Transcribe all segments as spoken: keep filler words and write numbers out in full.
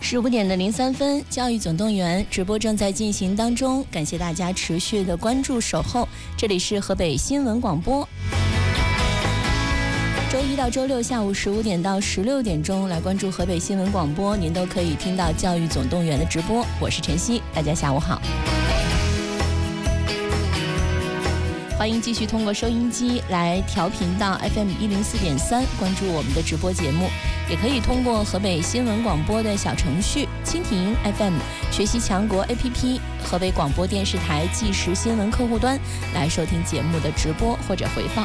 十五点的零三分，教育总动员直播正在进行当中，感谢大家持续的关注守候。这里是河北新闻广播，周一到周六下午十五点到十六点钟来关注河北新闻广播，您都可以听到教育总动员的直播。我是晨曦，大家下午好。欢迎继续通过收音机来调频到 F M 一零四点三，关注我们的直播节目，也可以通过河北新闻广播的小程序、蜻蜓 F M、学习强国 A P P、河北广播电视台即时新闻客户端来收听节目的直播或者回放。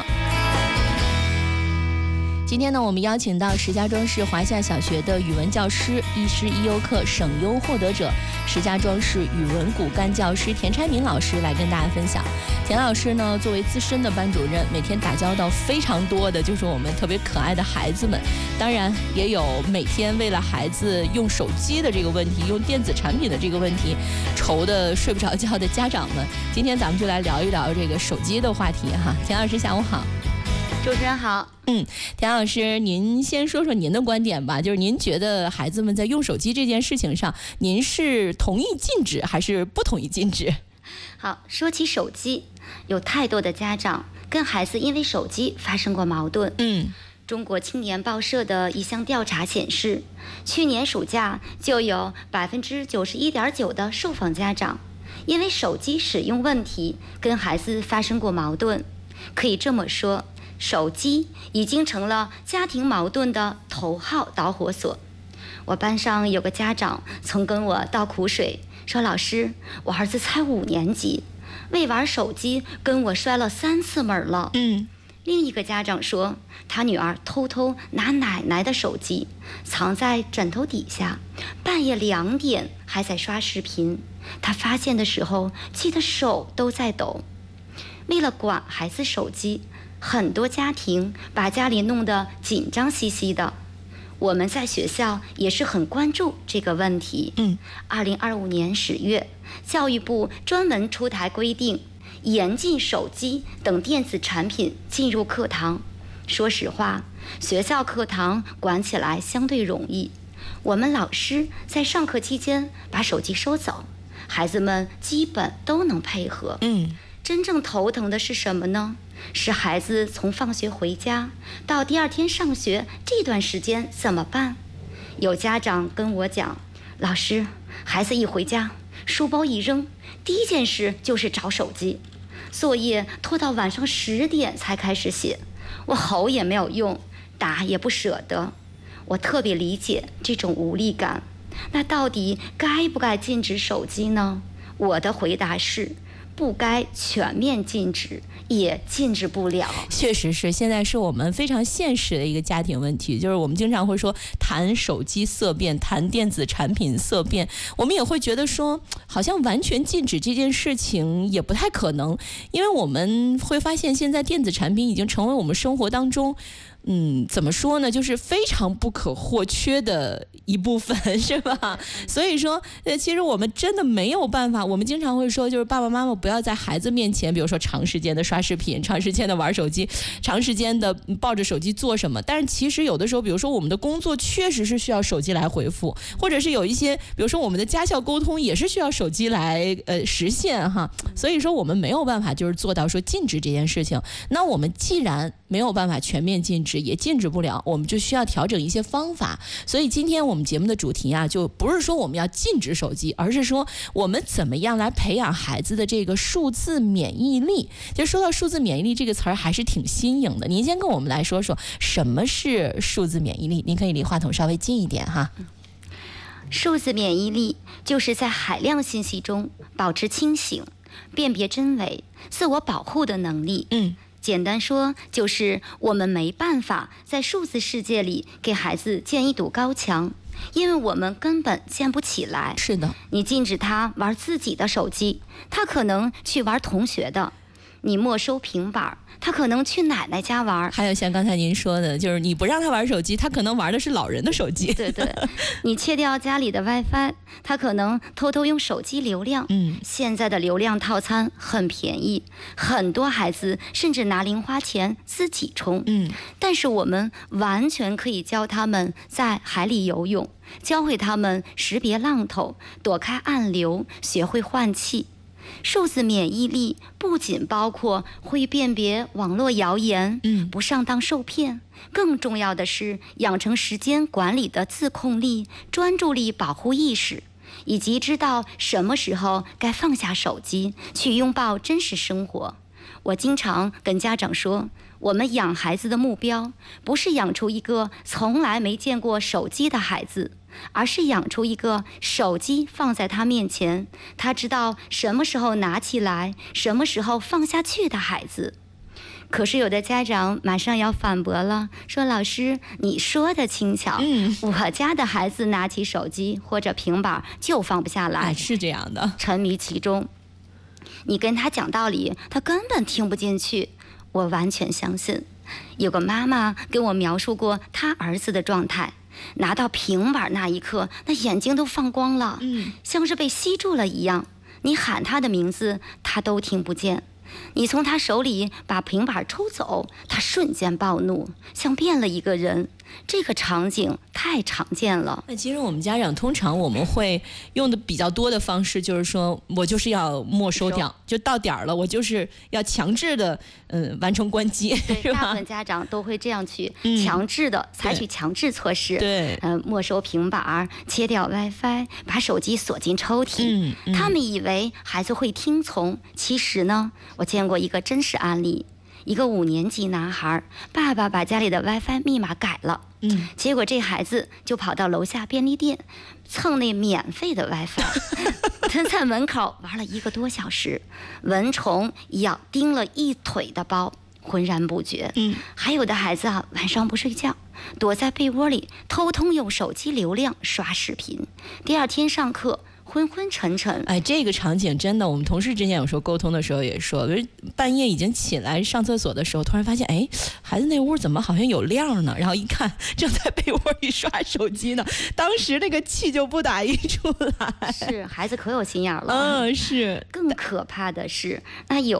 今天呢，我们邀请到石家庄市华夏小学的语文教师、一师一优课省优获得者石家庄市语文骨干教师田拆民老师来跟大家分享。田老师呢，作为资深的班主任，每天打交道非常多的就是我们特别可爱的孩子们，当然也有每天为了孩子用手机的这个问题、用电子产品的这个问题愁得睡不着觉的家长们。今天咱们就来聊一聊这个手机的话题哈。田老师下午好。 主持人好。 嗯，田老师，您先说说您的观点吧，就是您觉得孩子们在用手机这件事情上，您是同意禁止还是不同意禁止？ 好，说起手机，有太多的家长跟孩子因为手机发生过矛盾。 嗯， 中国青年报社的一项调查显示，去年暑假就有百分之九十一点九的受访家长因为手机使用问题跟孩子发生过矛盾。可以这么说，手机已经成了家庭矛盾的头号导火索。我班上有个家长曾跟我倒苦水，说老师，我儿子才五年级，为玩手机跟我摔了三次门了。 嗯， 另一个家长说，他女儿偷偷拿奶奶的手机藏在枕头底下，半夜两点还在刷视频，他发现的时候气得手都在抖。为了管孩子手机，很多家庭把家里弄得紧张兮兮的。我们在学校也是很关注这个问题。 嗯， 二零二五年十月，教育部专门出台规定，严禁手机等电子产品进入课堂。说实话，学校课堂管起来相对容易，我们老师在上课期间把手机收走，孩子们基本都能配合。 嗯， 真正头疼的是什么呢？是孩子从放学回家到第二天上学这段时间怎么办？有家长跟我讲，老师，孩子一回家，书包一扔，第一件事就是找手机，作业拖到晚上十点才开始写，我吼也没有用，打也不舍得。我特别理解这种无力感。那到底该不该禁止手机呢？我的回答是，不该全面禁止，也禁止不了。 确实是，现在是我们非常现实的一个家庭问题，就是我们经常会说谈手机色变，谈电子产品色变，我们也会觉得说好像完全禁止这件事情也不太可能，因为我们会发现现在电子产品已经成为我们生活当中嗯，怎么说呢，就是非常不可或缺的一部分，是吧？所以说呃，其实我们真的没有办法，我们经常会说，就是爸爸妈妈不要在孩子面前比如说长时间的刷视频，长时间的玩手机，长时间的抱着手机做什么，但是其实有的时候比如说我们的工作确实是需要手机来回复，或者是有一些比如说我们的家校沟通也是需要手机来呃实现哈。所以说我们没有办法就是做到说禁止这件事情。那我们既然没有办法全面禁止，也禁止不了，我们就需要调整一些方法。所以今天我们节目的主题啊，就不是说我们要禁止手机，而是说我们怎么样来培养孩子的这个数字免疫力。就说到数字免疫力这个词儿还是挺新颖的，您先跟我们来说说什么是数字免疫力。您可以离话筒稍微近一点哈。 数字免疫力就是在海量信息中保持清醒、辨别真伪、自我保护的能力。 嗯。 简单说，就是我们没办法在数字世界里给孩子建一堵高墙，因为我们根本建不起来。 是的， 你禁止他玩自己的手机，他可能去玩同学的； 你没收平板，他可能去奶奶家玩。 还有像刚才您说的，就是你不让他玩手机，他可能玩的是老人的手机。 对对，你切掉家里的 WiFi， 他可能偷偷用手机流量。 嗯， 现在的流量套餐很便宜，很多孩子甚至拿零花钱自己充。 嗯， 但是我们完全可以教他们在海里游泳，教会他们识别浪头，躲开暗流，学会换气。数字免疫力不仅包括会辨别网络谣言， 嗯， 不上当受骗，更重要的是养成时间管理的自控力、专注力保护意识，以及知道什么时候该放下手机，去拥抱真实生活。我经常跟家长说，我们养孩子的目标不是养出一个从来没见过手机的孩子，而是养出一个手机放在他面前，他知道什么时候拿起来，什么时候放下去的孩子。可是有的家长马上要反驳了，说老师你说的轻巧， 嗯， 我家的孩子拿起手机或者平板就放不下来， 哎，是这样的， 沉迷其中。你跟他讲道理，他根本听不进去。我完全相信。有个妈妈跟我描述过她儿子的状态，拿到平板那一刻，那眼睛都放光了， 嗯， 像是被吸住了一样。你喊他的名字，他都听不见。你从他手里把平板抽走，他瞬间暴怒，像变了一个人。这个场景太常见了。 那其实我们家长通常我们会用的比较多的方式，就是说我就是要没收掉，就到点儿了，我就是要强制的，嗯，完成关机， 对，大部是吧？ 分家长都会这样去嗯强制的、采取强制措施。 对， 嗯、没收平板，切掉 WiFi，把手机锁进抽屉。 嗯嗯他们以为孩子会听从，其实呢，我见过一个真实案例。一个五年级男孩，爸爸把家里的 WiFi 密码改了， 嗯， 结果这孩子就跑到楼下便利店蹭那免费的 WiFi， 他在门口玩了一个多小时，蚊虫咬叮了一腿的包，浑然不觉。 嗯， 还有的孩子啊，晚上不睡觉，躲在被窝里偷偷用手机流量刷视频，第二天上课昏昏沉沉。 哎，这个场景真的，我们同事之前有时候沟通的时候也说，就是半夜已经起来上厕所的时候，突然发现，哎，孩子那屋怎么好像有亮呢？然后一看，正在被窝里刷手机呢，当时那个气就不打一处来。 是，孩子可有心眼了。 嗯，是。 更可怕的是，那有